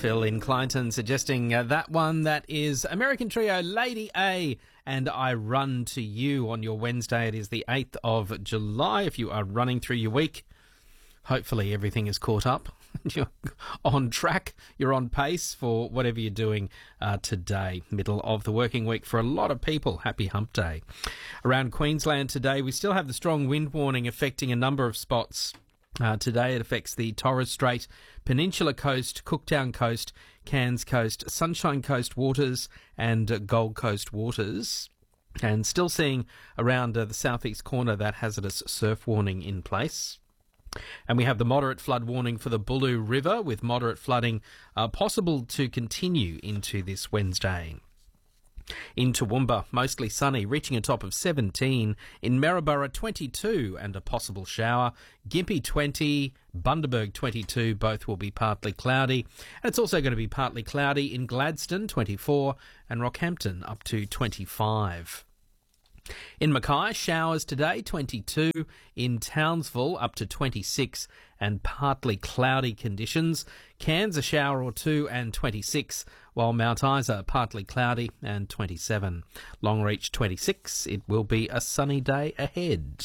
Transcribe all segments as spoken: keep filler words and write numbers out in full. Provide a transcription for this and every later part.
Phil in Clinton suggesting uh, that one. That is American trio Lady A and I Run to You on your Wednesday. It is the eighth of July. If you are running through your week, hopefully everything is caught up. You're on track. You're on pace for whatever you're doing uh, today. Middle of the working week for a lot of people. Happy hump day. Around Queensland today, we still have the strong wind warning affecting a number of spots. Uh, today it affects the Torres Strait, Peninsula Coast, Cooktown Coast, Cairns Coast, Sunshine Coast waters and uh, Gold Coast waters. And still seeing around uh, the southeast corner that hazardous surf warning in place. And we have the moderate flood warning for the Bulu River, with moderate flooding uh, possible to continue into this Wednesday. In Toowoomba, mostly sunny, reaching a top of seventeen. In Maryborough, twenty-two and a possible shower. Gympie, twenty. Bundaberg, twenty-two. Both will be partly cloudy. And it's also going to be partly cloudy in Gladstone, twenty-four. And Rockhampton, up to twenty-five. In Mackay, showers today, twenty-two. In Townsville, up to twenty-six and partly cloudy conditions. Cairns, a shower or two and twenty-six, while Mount Isa, partly cloudy and twenty-seven. Longreach, twenty-six. It will be a sunny day ahead.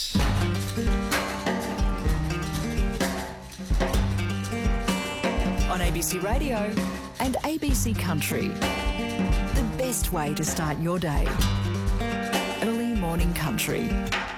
On A B C Radio and A B C Country, the best way to start your day. Early morning country.